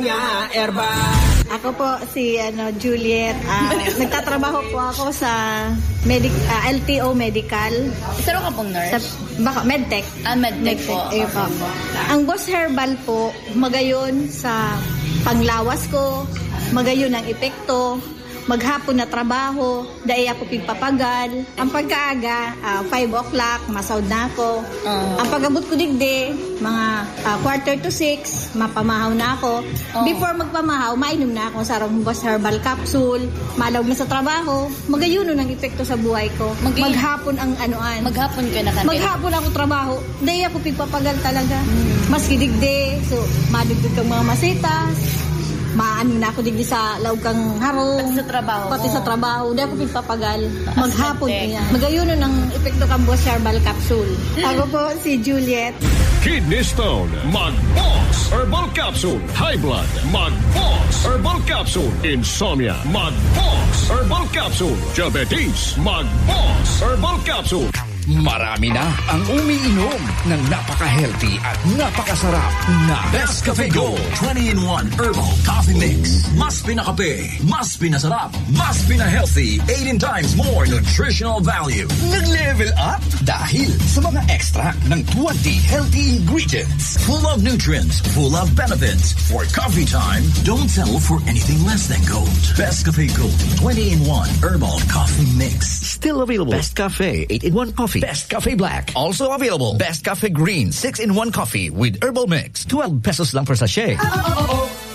Sonia Erba. Ako po si Juliet. Nagtatrabaho po ako sa LTO Medical. Pero ka pong nurse? Medtech. Medtech po. Po. Ang Boss Herbal po, magayon sa panglawas ko, magayon ang epekto, maghapon na trabaho, dahil ako pigpapagal. Ang pagkaaga, 5 o'clock, masaud na ako. Ang pagabot ko digdi, mga 5:45, mapamahaw na ako. Before magpamahaw, mainom na ako sa Boss Herbal Capsule. Malawag na sa trabaho, magayuno ng epekto sa buhay ko. Maghapon ang anuan. Maghapon ka na kanil. Maghapon ako trabaho, dahil ako pigpapagal talaga. Maski digdi, so madugtog kang mga masitas. Maano na ako digdi sa laog kang harong. Pati sa trabaho. Di ako pagpapagal. Maghapon niya. Magayuno ng epekto kang Boss Herbal Capsule. Ako po si Juliet. Kidney Stone, Mag-Boss Herbal Capsule. High Blood, Mag-Boss Herbal Capsule. Insomnia, Mag-Boss Herbal Capsule. Diabetes, Mag-Boss Herbal Capsule. Marami na ang umiinom ng napaka-healthy at napakasarap na Best Cafe Gold 20-in-1 Herbal Coffee Mix. Mas pinakape, mas pinasarap, mas pina-healthy, 18 times more nutritional value. Nag-level up dahil sa mga extract ng 20 healthy ingredients. Full of nutrients, full of benefits. For coffee time, don't settle for anything less than gold. Best Cafe Gold 20-in-1 Herbal Coffee Mix. Still available. Best Cafe 8-in-1 Coffee. Best Cafe Black. Also available. Best Cafe Green 6-in-1 Coffee with Herbal Mix. 12 pesos lang per sachet.